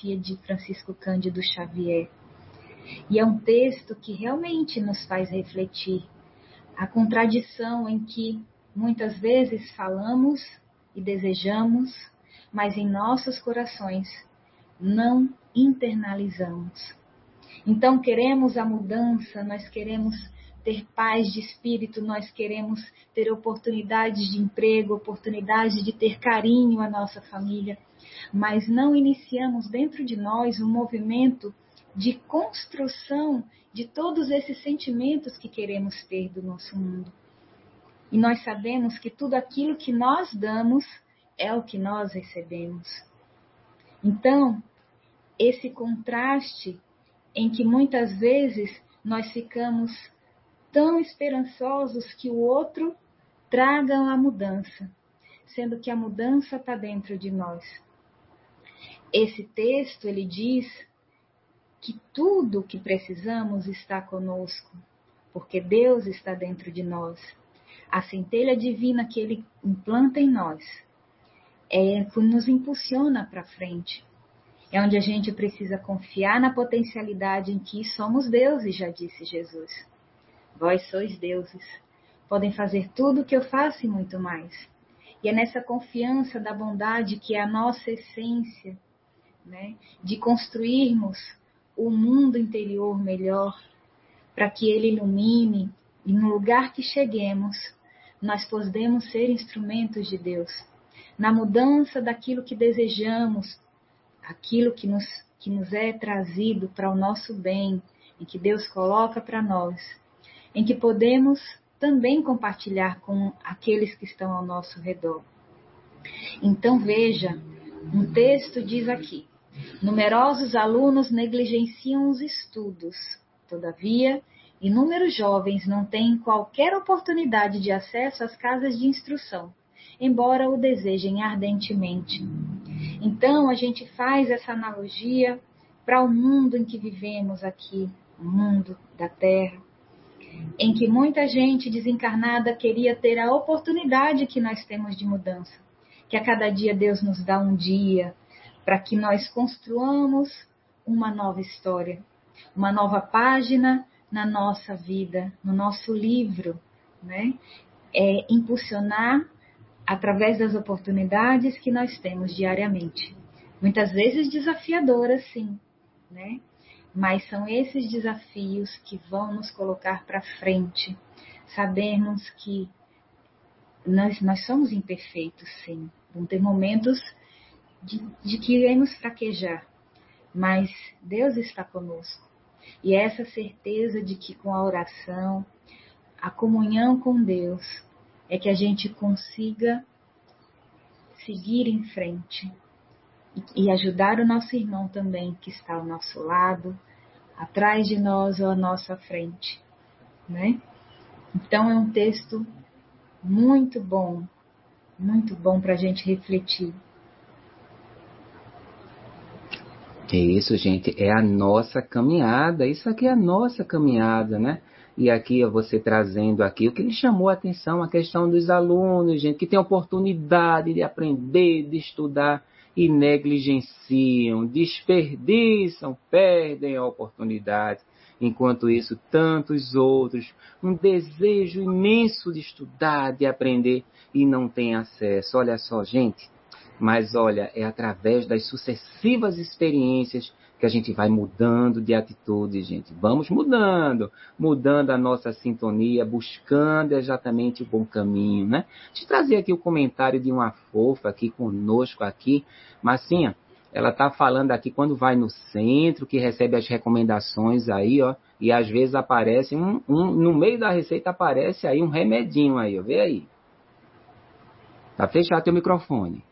biografia de Francisco Cândido Xavier. E é um texto que realmente nos faz refletir a contradição em que muitas vezes falamos e desejamos, mas em nossos corações não internalizamos. Então queremos a mudança, nós queremos ter paz de espírito, nós queremos ter oportunidades de emprego, oportunidade de ter carinho à nossa família, mas não iniciamos dentro de nós um movimento de construção de todos esses sentimentos que queremos ter do nosso mundo. E nós sabemos que tudo aquilo que nós damos é o que nós recebemos. Então, esse contraste em que muitas vezes nós ficamos tão esperançosos que o outro traga a mudança, sendo que a mudança está dentro de nós. Esse texto, ele diz que tudo o que precisamos está conosco, porque Deus está dentro de nós. A centelha divina que Ele implanta em nós é que nos impulsiona para frente. É onde a gente precisa confiar na potencialidade em que somos deuses, já disse Jesus. Vós sois deuses, podem fazer tudo o que eu faço e muito mais. E é nessa confiança da bondade que é a nossa essência, né, de construirmos o mundo interior melhor, para que ele ilumine, e no lugar que cheguemos, nós podemos ser instrumentos de Deus, na mudança daquilo que desejamos, aquilo que nos é trazido para o nosso bem, em que Deus coloca para nós, em que podemos também compartilhar com aqueles que estão ao nosso redor. Então veja, um texto diz aqui: numerosos alunos negligenciam os estudos, todavia, inúmeros jovens não têm qualquer oportunidade de acesso às casas de instrução, embora o desejem ardentemente. Então, a gente faz essa analogia para o mundo em que vivemos aqui, o mundo da Terra, em que muita gente desencarnada queria ter a oportunidade que nós temos de mudança, que a cada dia Deus nos dá um dia, para que nós construamos uma nova história, uma nova página na nossa vida, no nosso livro, né? É impulsionar através das oportunidades que nós temos diariamente. Muitas vezes desafiadoras, sim, né? Mas são esses desafios que vão nos colocar para frente. Sabemos que nós somos imperfeitos, sim. Vão ter momentos de que iremos fraquejar, mas Deus está conosco. E essa certeza de que com a oração, a comunhão com Deus, é que a gente consiga seguir em frente e ajudar o nosso irmão também, que está ao nosso lado, atrás de nós ou à nossa frente, né? Então é um texto muito bom para a gente refletir. É isso, gente, é a nossa caminhada, isso aqui é a nossa caminhada, né? E aqui você trazendo aqui o que lhe chamou a atenção, a questão dos alunos, gente, que tem oportunidade de aprender, de estudar e negligenciam, desperdiçam, perdem a oportunidade. Enquanto isso, tantos outros, um desejo imenso de estudar, de aprender e não têm acesso. Olha só, gente. Mas olha, é através das sucessivas experiências que a gente vai mudando de atitude, gente. Vamos mudando a nossa sintonia, buscando exatamente o bom caminho, né? Deixa eu trazer aqui o comentário de uma fofa aqui conosco aqui. Marcinha, ela está falando aqui quando vai no centro, que recebe as recomendações aí, ó, e às vezes aparece no meio da receita aparece aí um remedinho aí, ó, vê aí. Tá fechado teu microfone.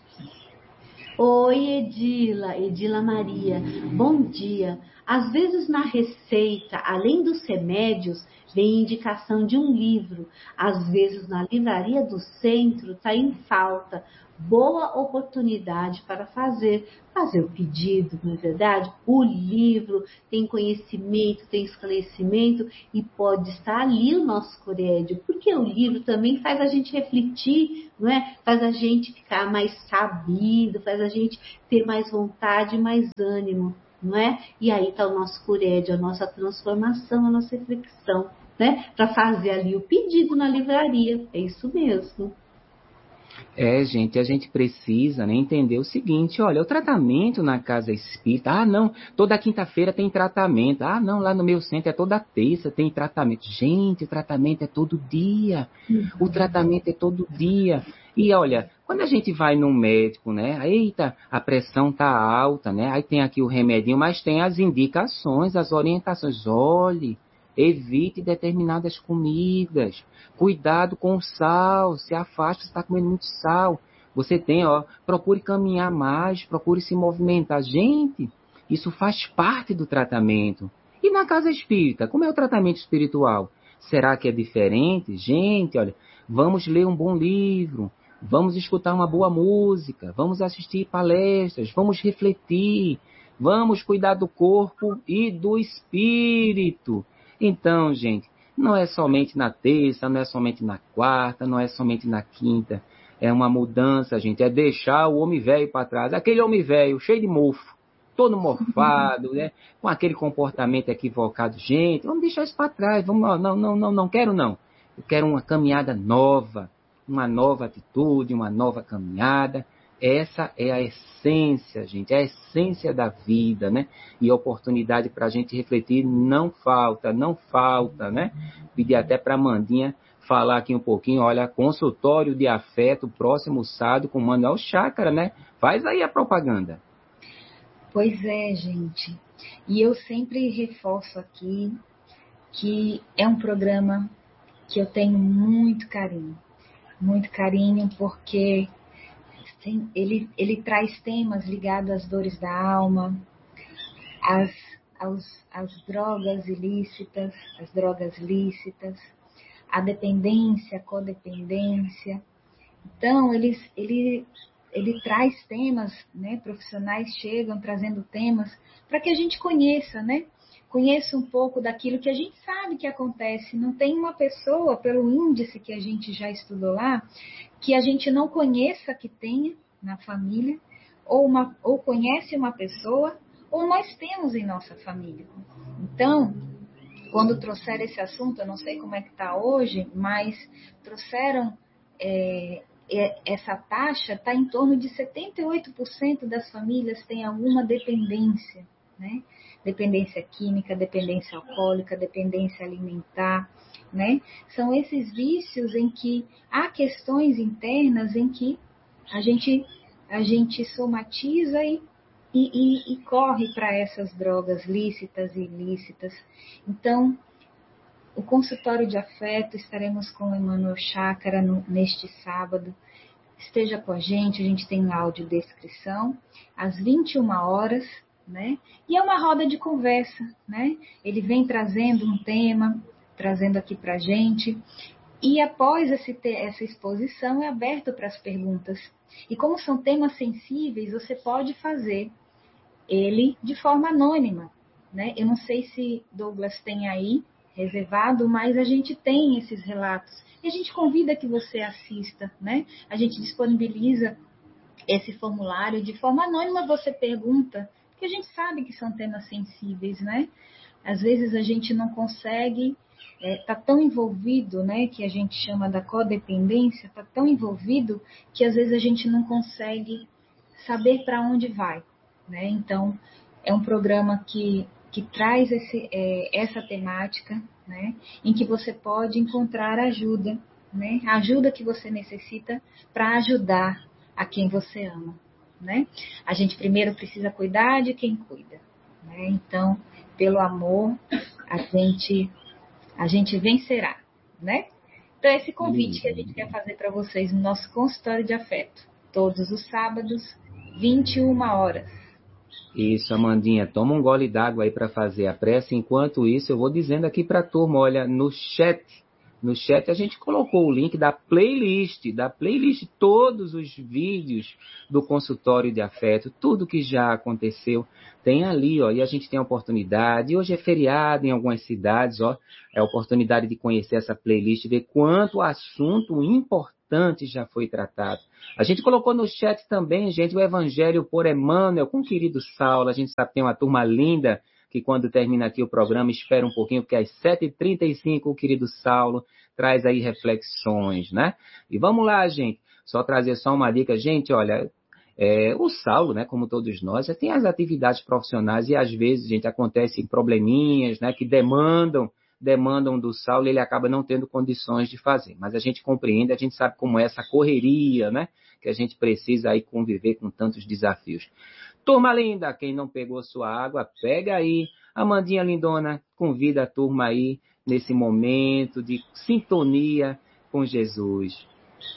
Oi, Edila Maria, bom dia. Às vezes na receita, além dos remédios, vem indicação de um livro. Às vezes na livraria do centro está em falta. boa oportunidade para fazer o pedido, não é verdade? O livro tem conhecimento, tem esclarecimento e pode estar ali o nosso Corédio, porque o livro também faz a gente refletir, não é? Faz a gente ficar mais sabido, faz a gente ter mais vontade, mais ânimo, não é? E aí está o nosso Corédio, a nossa transformação, a nossa reflexão, né? Para fazer ali o pedido na livraria, é isso mesmo. Gente, a gente precisa, né, entender o seguinte, olha, o tratamento na casa espírita, não, toda quinta-feira tem tratamento, não, lá no meu centro é toda terça tem tratamento. Gente, o tratamento é todo dia, o tratamento é todo dia. E olha, quando a gente vai no médico, né, eita, a pressão tá alta, né, aí tem aqui o remedinho, mas tem as indicações, as orientações, olhe, evite determinadas comidas. Cuidado com o sal. Se afaste, você está comendo muito sal. Você tem, procure caminhar mais, procure se movimentar. Gente, isso faz parte do tratamento. E na casa espírita, como é o tratamento espiritual? Será que é diferente? Gente, olha, vamos ler um bom livro, vamos escutar uma boa música, vamos assistir palestras, vamos refletir, vamos cuidar do corpo e do espírito. Então, gente, não é somente na terça, não é somente na quarta, não é somente na quinta. É uma mudança, gente. É deixar o homem velho para trás. Aquele homem velho, cheio de mofo, todo morfado, né? Com aquele comportamento equivocado. Gente, vamos deixar isso para trás. Vamos, não quero não. Eu quero uma caminhada nova, uma nova atitude, uma nova caminhada. Essa é a essência, gente, é a essência da vida, né? E oportunidade para a gente refletir não falta, né? Pedir até para a Mandinha falar aqui um pouquinho, olha, consultório de afeto, próximo sábado com o Manuel Chácara, né? Faz aí a propaganda. Pois é, gente. E eu sempre reforço aqui que é um programa que eu tenho muito carinho, porque ele traz temas ligados às dores da alma, às drogas ilícitas, às drogas lícitas, à dependência, à codependência. Então, ele traz temas, né? Profissionais chegam trazendo temas para que a gente conheça, né? Conheça um pouco daquilo que a gente sabe que acontece. Não tem uma pessoa, pelo índice que a gente já estudou lá, que a gente não conheça que tenha na família, ou conhece uma pessoa, ou nós temos em nossa família. Então, quando trouxeram esse assunto, eu não sei como é que está hoje, mas trouxeram essa taxa, está em torno de 78% das famílias têm alguma dependência, né? Dependência química, dependência alcoólica, dependência alimentar, né? São esses vícios em que há questões internas em que a gente somatiza e corre para essas drogas lícitas e ilícitas. Então, o consultório de afeto, estaremos com o Emmanuel Chácara neste sábado. Esteja com a gente tem audiodescrição, às 21 horas, né? E é uma roda de conversa, né? Ele vem trazendo um tema, trazendo aqui para a gente, e após essa exposição é aberto para as perguntas. E como são temas sensíveis, você pode fazer ele de forma anônima, né? Eu não sei se Douglas tem aí reservado, mas a gente tem esses relatos. E a gente convida que você assista, né? A gente disponibiliza esse formulário de forma anônima, você pergunta, porque a gente sabe que são temas sensíveis, né? Às vezes a gente não consegue, tá tão envolvido, né, que a gente chama da codependência, tá tão envolvido que às vezes a gente não consegue saber para onde vai, né? Então, é um programa que traz essa temática, né, em que você pode encontrar ajuda, né, a ajuda que você necessita para ajudar a quem você ama, né? A gente primeiro precisa cuidar de quem cuida, né? Então, pelo amor, a gente vencerá, né? Então, esse convite que a gente quer fazer para vocês no nosso consultório de afeto, todos os sábados, 21 horas. Isso, Amandinha, toma um gole d'água aí para fazer a prece. Enquanto isso, eu vou dizendo aqui para a turma, olha, no chat no chat, a gente colocou o link da playlist, todos os vídeos do consultório de afeto, tudo que já aconteceu, tem ali, ó, e a gente tem a oportunidade, hoje é feriado em algumas cidades, ó, é a oportunidade de conhecer essa playlist, ver quanto assunto importante já foi tratado. A gente colocou no chat também, gente, o Evangelho por Emmanuel, com o querido Saulo, a gente sabe que tem uma turma linda, que quando termina aqui o programa, espera um pouquinho, porque às 7h35 o querido Saulo traz aí reflexões, né? E vamos lá, gente, só trazer só uma dica, gente, olha, o Saulo, né, como todos nós, já tem as atividades profissionais e às vezes, gente, acontecem probleminhas, né, que demandam do Saulo e ele acaba não tendo condições de fazer. Mas a gente compreende, a gente sabe como é essa correria, né, que a gente precisa aí conviver com tantos desafios. Turma linda, quem não pegou sua água, pega aí. Amandinha lindona, convida a turma aí nesse momento de sintonia com Jesus.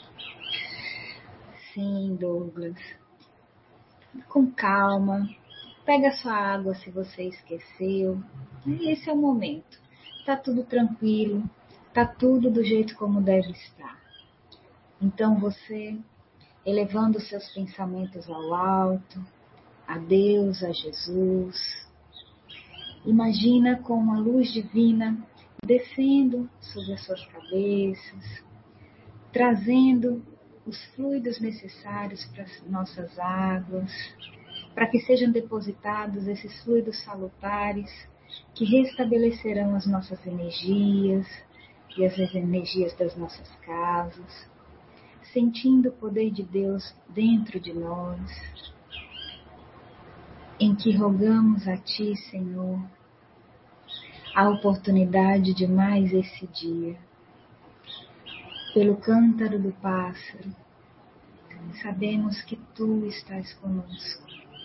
Sim, Douglas. Com calma. Pega sua água se você esqueceu. E esse é o momento. Tá tudo tranquilo. Tá tudo do jeito como deve estar. Então você, elevando seus pensamentos ao alto, a Deus, a Jesus, imagina como a luz divina descendo sobre as suas cabeças, trazendo os fluidos necessários para as nossas águas, para que sejam depositados esses fluidos salutares que restabelecerão as nossas energias e as energias das nossas casas, sentindo o poder de Deus dentro de nós, em que rogamos a Ti, Senhor, a oportunidade de mais esse dia. Pelo cântaro do pássaro, sabemos que Tu estás conosco.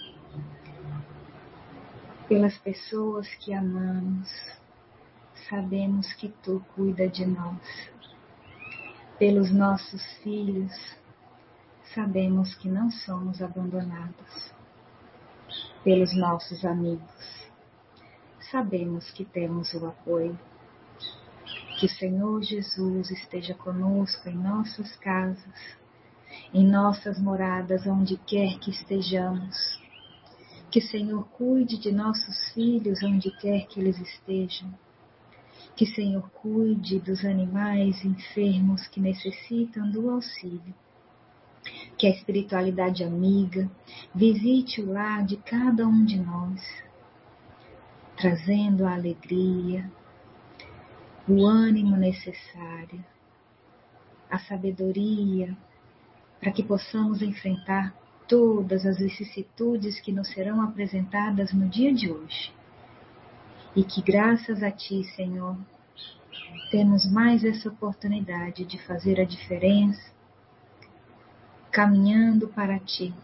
Pelas pessoas que amamos, sabemos que Tu cuida de nós. Pelos nossos filhos, sabemos que não somos abandonados. Pelos nossos amigos, sabemos que temos o apoio. Que o Senhor Jesus esteja conosco em nossas casas, em nossas moradas, onde quer que estejamos. Que o Senhor cuide de nossos filhos, onde quer que eles estejam. Que o Senhor cuide dos animais enfermos que necessitam do auxílio. Que a espiritualidade amiga visite o lar de cada um de nós, trazendo a alegria, o ânimo necessário, a sabedoria, para que possamos enfrentar todas as vicissitudes que nos serão apresentadas no dia de hoje. E que graças a Ti, Senhor, temos mais essa oportunidade de fazer a diferença, caminhando para Ti,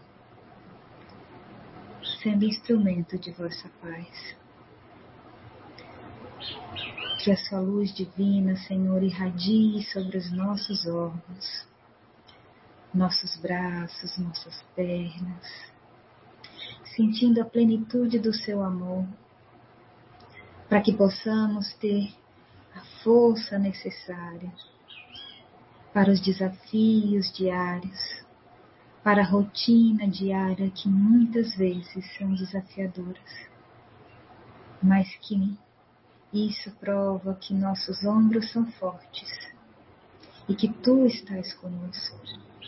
sendo instrumento de vossa paz. Que a Sua luz divina, Senhor, irradie sobre os nossos órgãos, nossos braços, nossas pernas, sentindo a plenitude do Seu amor, para que possamos ter a força necessária para os desafios diários, para a rotina diária que muitas vezes são desafiadoras, mas que isso prova que nossos ombros são fortes e que Tu estás conosco.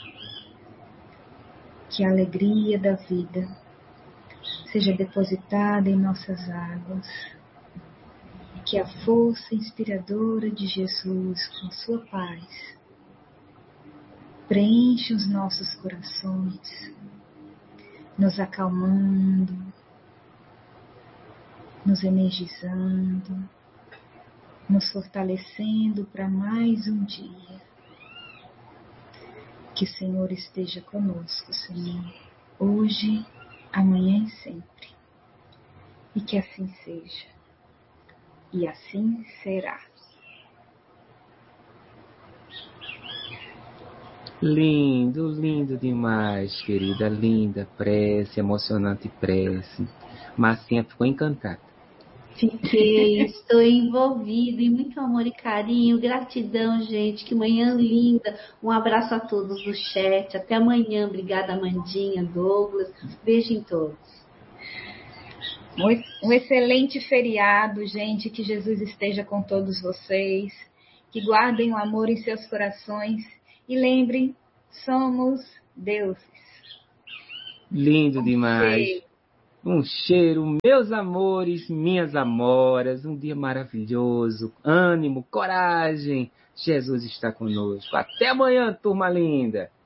Que a alegria da vida seja depositada em nossas águas, que a força inspiradora de Jesus, com Sua paz, preencha os nossos corações, nos acalmando, nos energizando, nos fortalecendo para mais um dia. Que o Senhor esteja conosco, Senhor, hoje, amanhã e sempre. E que assim seja. E assim será. Lindo, lindo demais, querida. Linda prece, emocionante prece. Marcinha ficou encantada. Fiquei, estou envolvida em muito amor e carinho. Gratidão, gente. Que manhã linda. Um abraço a todos do chat. Até amanhã. Obrigada, Amandinha, Douglas. Beijo em todos. Um excelente feriado, gente. Que Jesus esteja com todos vocês. Que guardem o amor em seus corações. E lembrem, somos deuses. Lindo demais. Um cheiro, meus amores, minhas amoras, um dia maravilhoso, ânimo, coragem, Jesus está conosco. Até amanhã, turma linda!